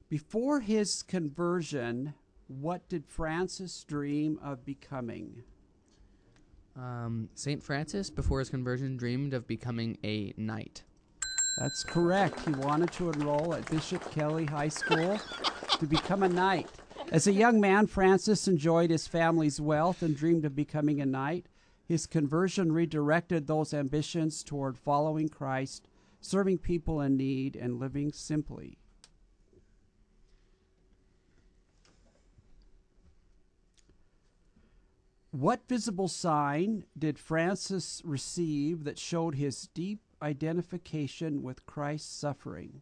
Before his conversion, what did Francis dream of becoming? St. Francis, before his conversion, dreamed of becoming a knight. That's correct. He wanted to enroll at Bishop Kelly High School to become a knight. As a young man, Francis enjoyed his family's wealth and dreamed of becoming a knight. His conversion redirected those ambitions toward following Christ, serving people in need, and living simply. What visible sign did Francis receive that showed his deep identification with Christ's suffering?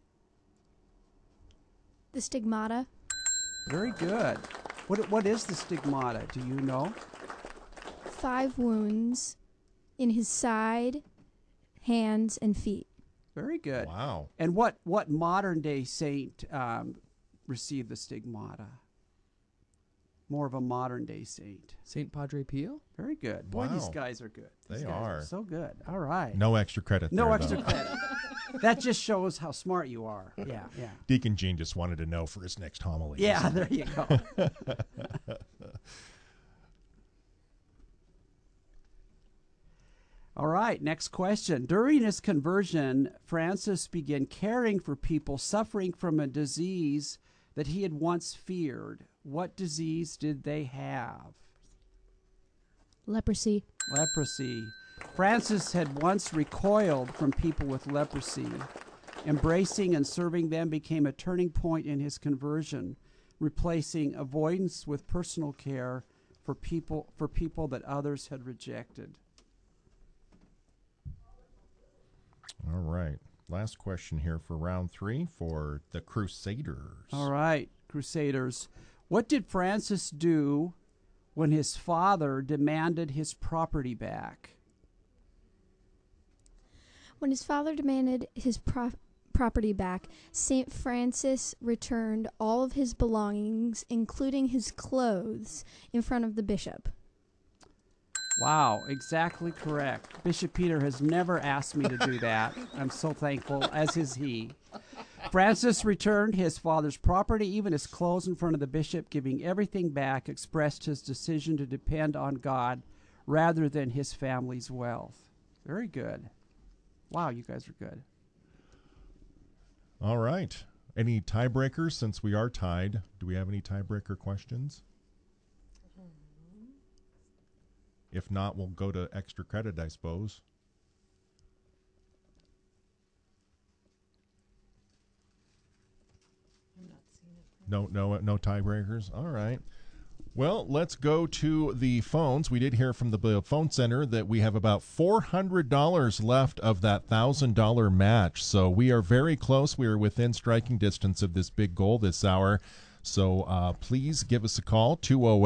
The stigmata. Very good. What is the stigmata? Do you know? 5 wounds in his side, hands, and feet. Very good. Wow. And what modern day saint received the stigmata? More of a modern day saint. St. Padre Pio? Very good. Boy, Wow. these guys are good. They These guys are. So good. All right. No extra credit No there, extra though. credit. That just shows how smart you are. Yeah, yeah. Deacon Gene just wanted to know for his next homily. Yeah, there you go. All right, next question. During his conversion, Francis began caring for people suffering from a disease that he had once feared. What disease did they have? Leprosy. Leprosy. Francis had once recoiled from people with leprosy. Embracing and serving them became a turning point in his conversion, replacing avoidance with personal care for people that others had rejected. All right. Last question here for round 3 for the Crusaders. All right, Crusaders. What did Francis do when his father demanded his property back? When his father demanded his property back, St. Francis returned all of his belongings, including his clothes, in front of the bishop. Wow, exactly correct. Bishop Peter has never asked me to do that. I'm so thankful, as is he. Francis returned his father's property, even his clothes, in front of the bishop, giving everything back, expressed his decision to depend on God rather than his family's wealth. Very good. Wow, you guys are good. All right. Any tiebreakers since we are tied? Do we have any tiebreaker questions? If not, we'll go to extra credit, I suppose. No tiebreakers. All right. Well, let's go to the phones. We did hear from the phone center that we have about $400 left of that $1,000 match. So we are very close. We are within striking distance of this big goal this hour. So please give us a call,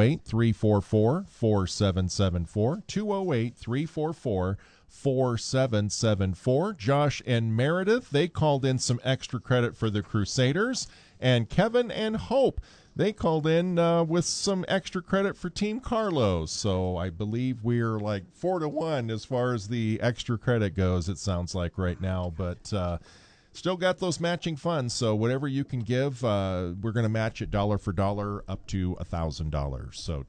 208-344-4774, 208-344-4774. Josh and Meredith, they called in some extra credit for the Crusaders. And Kevin and Hope, they called in with some extra credit for Team Carlos. So I believe we're like 4-1 as far as the extra credit goes, it sounds like right now. But still got those matching funds, so whatever you can give, we're going to match it dollar for dollar up to $1,000. So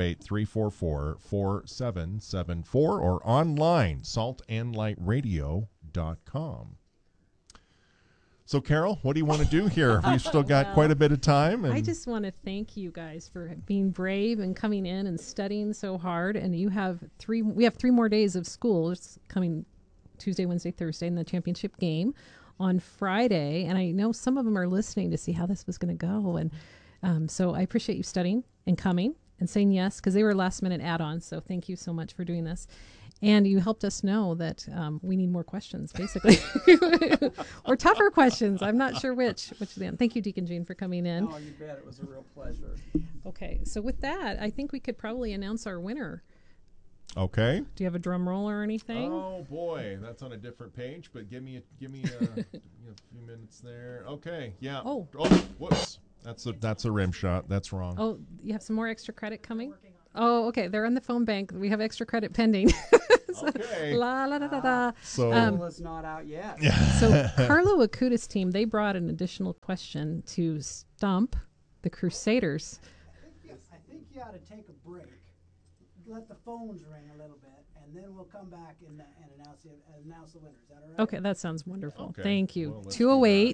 208-344-4774 or online, saltandlightradio.com. So, Carol, what do you want to do here? We've still got quite a bit of time. And I just want to thank you guys for being brave and coming in and studying so hard. And we have 3 more days of school. It's coming Tuesday, Wednesday, Thursday in the championship game on Friday. And I know some of them are listening to see how this was going to go. And so I appreciate you studying and coming and saying yes, because they were last-minute add-ons. So thank you so much for doing this. And you helped us know that we need more questions, basically, or tougher questions. I'm not sure which then. Thank you, Deacon Gene, for coming in. Oh, you bet. It was a real pleasure. Okay, so with that, I think we could probably announce our winner. Okay. Do you have a drum roll or anything? Oh boy, that's on a different page. But give me a few minutes there. Okay, yeah. Oh, whoops. That's a rim shot. That's wrong. Oh, you have some more extra credit coming? Oh, okay. They're in the phone bank. We have extra credit pending. Okay. La la da da da. So School is not out yet. So Carlo Acuda's team, they brought an additional question to stump the Crusaders. I think you ought to take a break, let the phones ring a little bit, and then we'll come back and announce the winner. Is that all right? Okay, that sounds wonderful. Okay. Thank you. Well, let's do that.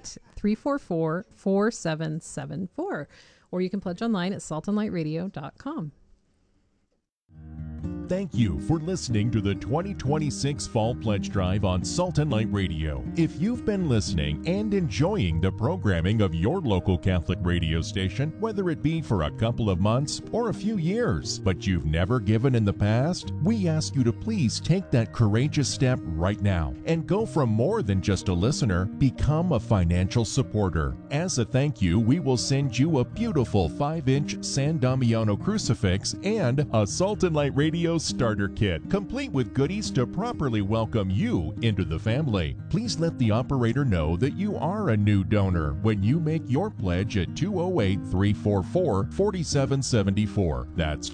208-344-4774. Or you can pledge online at saltandlightradio.com. Thank you for listening to the 2026 Fall Pledge Drive on Salt and Light Radio. If you've been listening and enjoying the programming of your local Catholic radio station, whether it be for a couple of months or a few years, but you've never given in the past, we ask you to please take that courageous step right now and go from more than just a listener, become a financial supporter. As a thank you, we will send you a beautiful 5-inch San Damiano crucifix and a Salt and Light Radio starter kit, complete with goodies to properly welcome you into the family. Please let the operator know that you are a new donor when you make your pledge at 208-344-4774. That's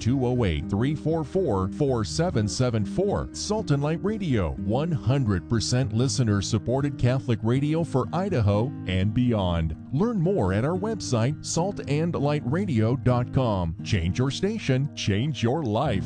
208-344-4774. Salt and Light Radio, 100% listener-supported Catholic radio for Idaho and beyond. Learn more at our website, saltandlightradio.com. Change your station, change your life.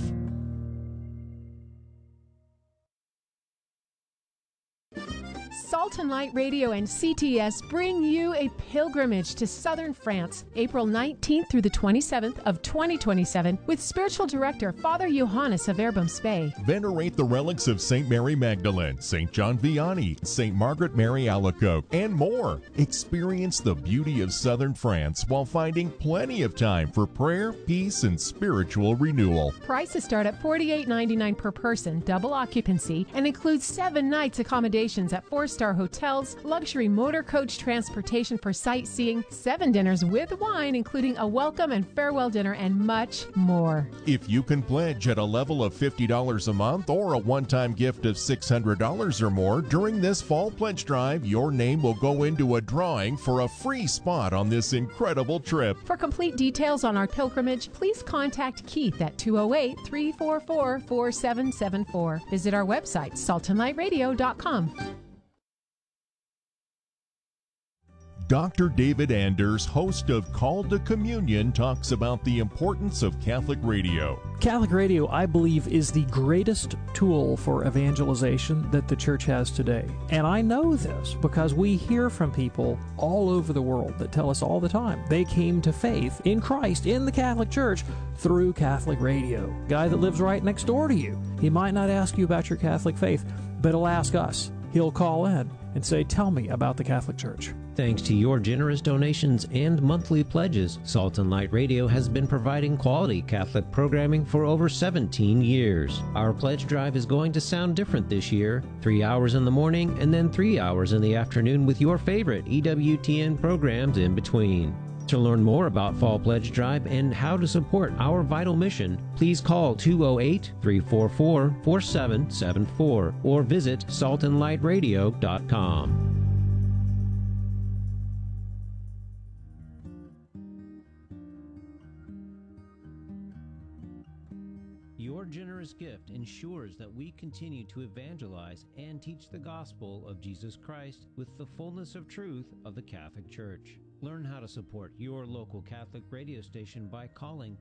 Salt and Light Radio and CTS bring you a pilgrimage to southern France, April 19th through the 27th of 2027, with spiritual director Father Johannes of Erbumspey. Venerate the relics of St. Mary Magdalene, St. John Vianney, St. Margaret Mary Alacoque, and more. Experience the beauty of southern France while finding plenty of time for prayer, peace, and spiritual renewal. Prices start at $48.99 per person, double occupancy, and includes 7 nights accommodations at 4-star hotels, luxury motor coach transportation for sightseeing, 7 dinners with wine, including a welcome and farewell dinner, and much more. If you can pledge at a level of $50 a month or a one-time gift of $600 or more during this fall pledge drive, your name will go into a drawing for a free spot on this incredible trip. For complete details on our pilgrimage, please contact Keith at 208-344-4774. Visit our website, saltandlightradio.com. Dr. David Anders, host of Called to Communion, talks about the importance of Catholic radio. Catholic radio, I believe, is the greatest tool for evangelization that the church has today. And I know this because we hear from people all over the world that tell us all the time they came to faith in Christ, in the Catholic Church, through Catholic radio. Guy that lives right next door to you, he might not ask you about your Catholic faith, but he'll ask us. He'll call in and say, tell me about the Catholic Church. Thanks to your generous donations and monthly pledges, Salt and Light Radio has been providing quality Catholic programming for over 17 years. Our pledge drive is going to sound different this year, 3 hours in the morning and then 3 hours in the afternoon with your favorite EWTN programs in between. To learn more about Fall Pledge Drive and how to support our vital mission, please call 208-344-4774 or visit saltandlightradio.com. Your generous gift ensures that we continue to evangelize and teach the gospel of Jesus Christ with the fullness of truth of the Catholic Church. Learn how to support your local Catholic radio station by calling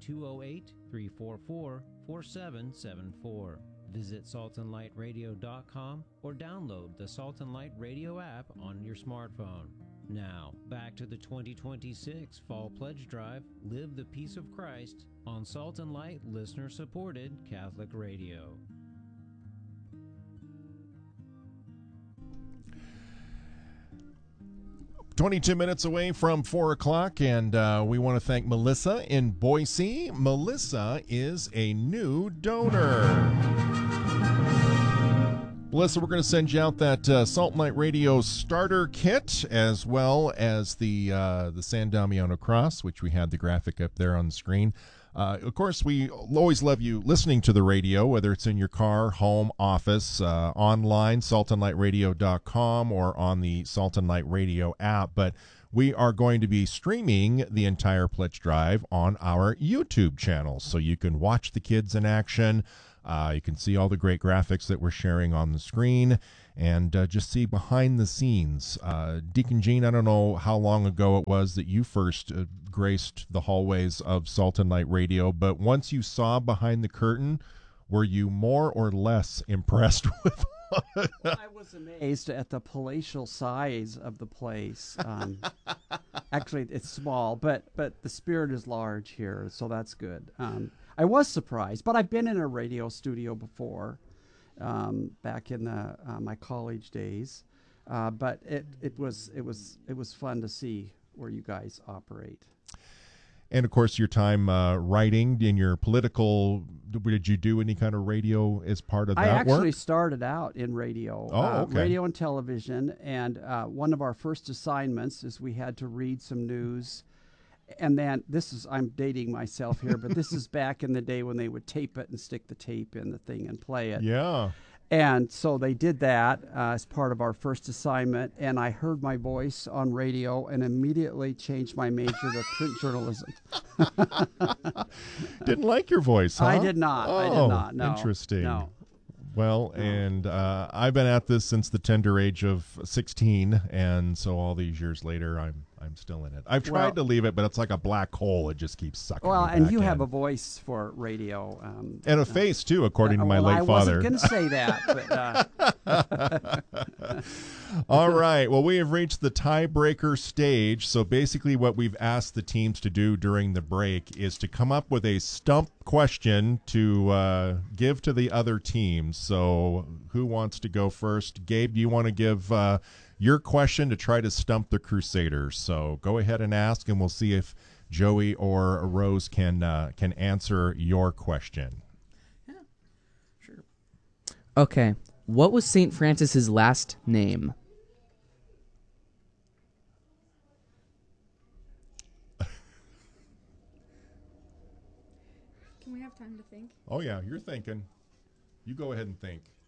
208-344-4774. Visit saltandlightradio.com or download the Salt and Light Radio app on your smartphone. Now, back to the 2026 Fall Pledge Drive, Live the Peace of Christ, on Salt and Light listener-supported Catholic Radio. "22 minutes away from 4 o'clock, and we want to thank Melissa in Boise. Melissa is a new donor. Melissa, we're going to send you out that Salt and Light Radio starter kit, as well as the San Damiano Cross, which we had the graphic up there on the screen. Of course, we always love you listening to the radio, whether it's in your car, home, office, online, saltandlightradio.com, or on the Salt and Light Radio app. But we are going to be streaming the entire pledge drive on our YouTube channel, so you can watch the kids in action. You can see all the great graphics that we're sharing on the screen, and just see behind the scenes. Deacon Gene, I don't know how long ago it was that you first graced the hallways of Salt and Light Radio, but once you saw behind the curtain, were you more or less impressed with I was amazed at the palatial size of the place. Actually, it's small, but the spirit is large here, so that's good. I was surprised, but I've been in a radio studio before, back in my college days. But it was fun to see where you guys operate. And, of course, your time writing in your political, did you do any kind of radio as part of that work? I actually started out in radio, okay. radio and television, and one of our first assignments is we had to read some news. And then I'm dating myself here, but this is back in the day when they would tape it and stick the tape in the thing and play it. Yeah. And so they did that as part of our first assignment, and I heard my voice on radio and immediately changed my major to print journalism. Didn't like your voice, huh? I did not. Oh, I did not. No. Interesting. No. Well, and I've been at this since the tender age of 16, and so all these years later, I'm still in it. I've tried to leave it, but it's like a black hole. It just keeps sucking me and back you in. have a voice for radio. And a face, too, according to my late father. I wasn't going to say that. But, all right. Well, we have reached the tiebreaker stage. So basically what we've asked the teams to do during the break is to come up with a stump question to give to the other teams. So who wants to go first? Gabe, do you want to give your question to try to stump the Crusaders? So go ahead and ask, and we'll see if Joey or Rose can answer your question. Yeah, sure. Okay. What was St. Francis's last name? Can we have time to think? Oh, yeah, you're thinking. You go ahead and think.